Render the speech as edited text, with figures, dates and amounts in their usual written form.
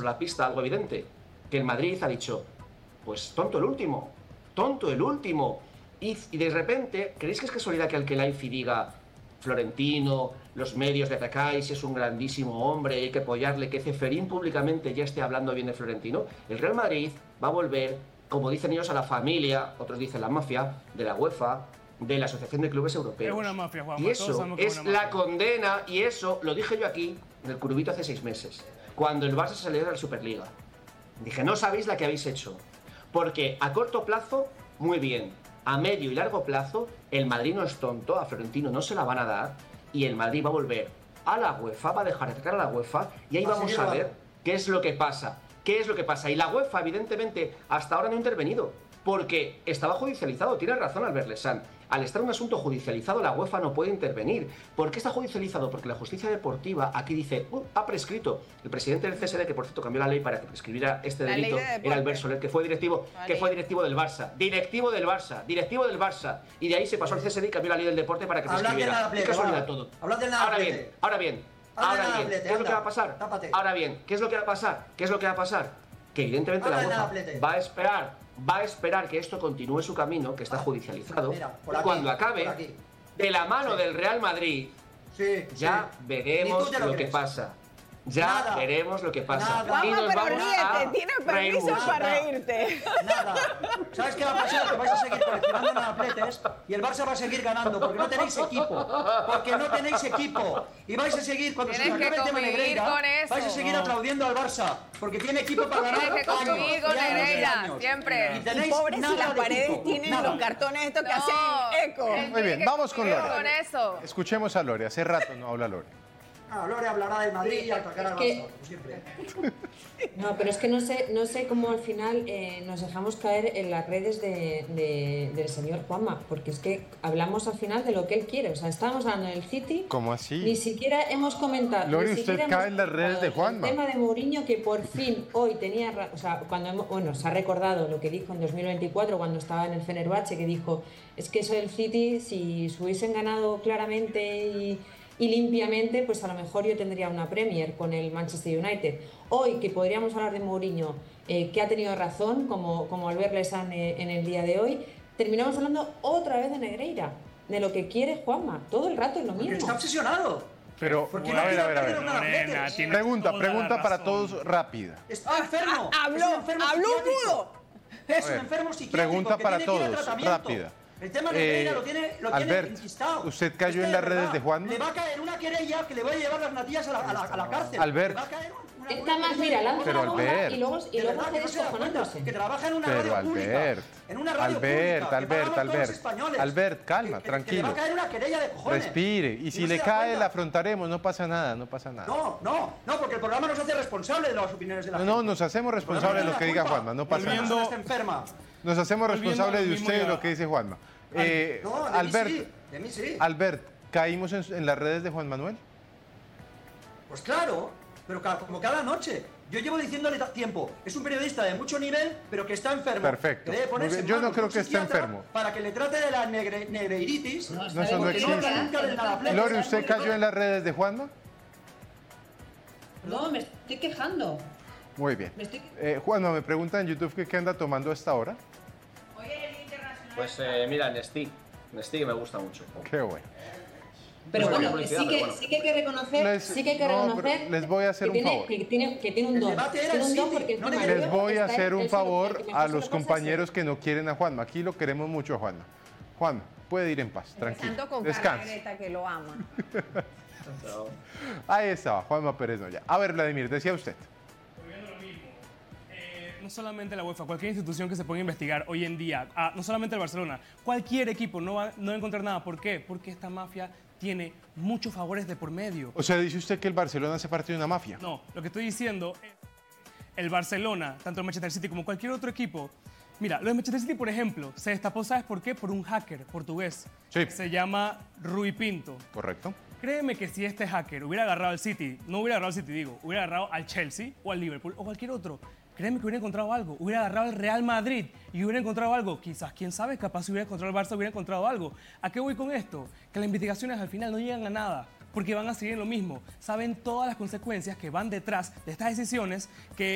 sobre la pista algo evidente, que el Madrid ha dicho, pues tonto el último, y de repente, ¿creéis que es casualidad que Al-Khelaifi diga Florentino, los medios le atacáis, es un grandísimo hombre, hay que apoyarle, que Ceferín públicamente ya esté hablando bien de Florentino? El Real Madrid va a volver, como dicen ellos, a la familia, otros dicen la mafia, de la UEFA, de la Asociación de Clubes Europeos. Es una mafia, Juanma. Y eso es la condena, y eso lo dije yo aquí, en el Curubito, hace 6 meses, cuando el Barça se salió de la Superliga. Dije, no sabéis la que habéis hecho, porque a corto plazo, muy bien, a medio y largo plazo, el Madrid no es tonto, a Florentino no se la van a dar, y el Madrid va a volver a la UEFA, va a dejar de atacar a la UEFA, y ahí vamos a ver qué es lo que pasa. Y la UEFA, evidentemente, hasta ahora no ha intervenido, porque estaba judicializado. Tiene razón Albert Lesan. Al estar un asunto judicializado, la UEFA no puede intervenir. ¿Por qué está judicializado? Porque la justicia deportiva aquí dice, ha prescrito. El presidente del CSD, que por cierto cambió la ley para que prescribiera este delito, era Albert Soler, que fue directivo del Barça. Directivo del Barça. Y de ahí se pasó al CSD y cambió la ley del deporte para que prescribiera. Qué casualidad todo. Ahora bien, ¿qué es lo que va a pasar? ¿Qué es lo que va a pasar? Que evidentemente la UEFA va a esperar que esto continúe su camino, que está judicializado, y cuando acabe, de la mano del Real Madrid, ya veremos lo que pasa. Veremos lo que pasa. Juanma, y nos pero vamos ríete, a tienes reír permiso mucho. para reírte. Nada. ¿Sabes qué va a pasar? Que vais a seguir coleccionando nanapletes y el Barça va a seguir ganando porque no tenéis equipo. Y vais a seguir, cuando se os acabe el tema Negreira, vais a seguir aplaudiendo al Barça porque tiene equipo para ganar. Tienes que convivir con Negreira, siempre. Y tenéis Pobres, nada y las de paredes equipo, tienen nada. los cartones estos que hacen eco. Muy bien, vamos con Lore. Con eso. Escuchemos a Lore. Hace rato no habla Lore. Lore hablará del Madrid y atacará al Barça, como siempre. No, pero es que no sé cómo al final nos dejamos caer en las redes del señor Juanma, porque es que hablamos al final de lo que él quiere. O sea, estábamos hablando del City. ¿Cómo así? Ni siquiera hemos comentado. Lore, usted cae en las redes de Juanma. El tema de Mourinho, que por fin hoy tenía. O sea, se ha recordado lo que dijo en 2024 cuando estaba en el Fenerbahce, que dijo: es que eso del City, si se hubiesen ganado claramente y limpiamente, pues a lo mejor yo tendría una Premier con el Manchester United. Hoy, que podríamos hablar de Mourinho, que ha tenido razón, como Albert Lesan en el día de hoy, terminamos hablando otra vez de Negreira, de lo que quiere Juanma. Todo el rato es lo mismo. Porque está obsesionado. Pero, Porque a ver. Morena, tiene Pregunta toda la para razón. todos rápida. Está enfermo. Habló un mudo. Es un enfermo psiquiátrico. Pregunta que para tiene que ir a todos, tratamiento. rápida. El tema de Negreira lo tiene Albert, enquistado. ¿usted cayó en las redes de Juanma? Le va a caer una querella que le va a llevar las natillas a la cárcel. Albert. Le va a caer una Está más, mira, lanza Pero la bomba Albert. y luego De verdad, hace que no se da cuenta, descojonándose. que trabaja en una Pero radio pública. Albert, En una radio pública. que pagamos todos los españoles. Albert, calma, Que le tranquilo. va a caer una querella de cojones. Respire. Y si no le se da cae, cuenta. la afrontaremos. No pasa nada. No, porque el programa nos hace responsable de las opiniones de la gente. No, nos hacemos responsables de lo que diga Juanma. No pasa Una nada. persona está enferma. Nos hacemos Volviendo responsables al de mismo usted y de ya. lo que dice Juanma. No, de Albert, mí sí. De mí sí. Albert, ¿caímos en las redes de Juan Manuel? Pues claro, pero como cada noche. Yo llevo diciéndole tiempo. Es un periodista de mucho nivel, pero que está enfermo. Perfecto. Que debe ponerse Muy bien. Yo en no manos creo de que un esté psiquiatra enfermo. Para que le trate de la negreiritis. No, eso no porque no existe. habla nunca del nanaplex. Lore, ¿usted cayó en las redes de Juanma? No, me estoy quejando. Muy bien. Me estoy- Juanma, me pregunta en YouTube que qué anda tomando a esta hora. Pues mira, Nestí que me gusta mucho. Qué bueno. Pero Bueno, bueno, publicidad, sí que, pero bueno. sí que hay que reconocer, No, pero les voy a hacer un favor. que tiene un don. debate era Tiene un el don City, porque no encima le- Les voy a está hacer él un solo, favor el que mejor a se los lo pasa es compañeros que no quieren a Juanma. Aquí lo queremos mucho a Juanma. Juanma, puede ir en paz, tranquilo. Tanto con Descanse. Greta que lo ama. Ahí estaba, Juanma Pérez Noya. A ver, Vladimir, decía usted. Volviendo a lo mismo. No solamente la UEFA, cualquier institución que se ponga a investigar hoy en día, no solamente el Barcelona, cualquier equipo no va a encontrar nada. ¿Por qué? Porque esta mafia tiene muchos favores de por medio. O sea, dice usted que el Barcelona hace parte de una mafia. No, lo que estoy diciendo es el Barcelona, tanto el Manchester City como cualquier otro equipo. Mira, lo de Manchester City, por ejemplo, se destapó, ¿sabes por qué? Por un hacker portugués. Sí. Se llama Rui Pinto. Correcto. Créeme que si este hacker hubiera agarrado al City, no hubiera agarrado al City, digo, hubiera agarrado al Chelsea o al Liverpool o cualquier otro, créeme que hubiera encontrado algo. Hubiera agarrado al Real Madrid y hubiera encontrado algo. Quizás, quién sabe, capaz si hubiera encontrado al Barça, hubiera encontrado algo. ¿A qué voy con esto? Que las investigaciones al final no llegan a nada, porque van a seguir en lo mismo. Saben todas las consecuencias que van detrás de estas decisiones que